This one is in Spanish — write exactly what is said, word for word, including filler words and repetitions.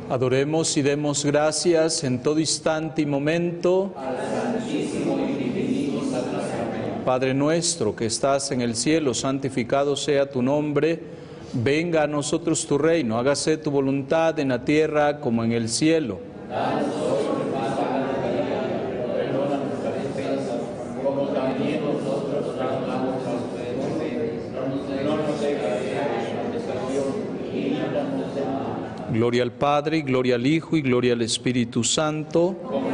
Adoremos y demos gracias en todo instante y momento al Santísimo y Divinito Sacramento. Padre nuestro que estás en el cielo, santificado sea tu nombre. Venga a nosotros tu reino, hágase tu voluntad en la tierra como en el cielo. Danos hoy nuestro pan cada día, perdona nuestras ofensas, como también nosotros perdonamos a los deudores. No nos dejes caer en la tentación y líbranos del mal. Gloria al Padre, y gloria al Hijo, y gloria al Espíritu Santo. Como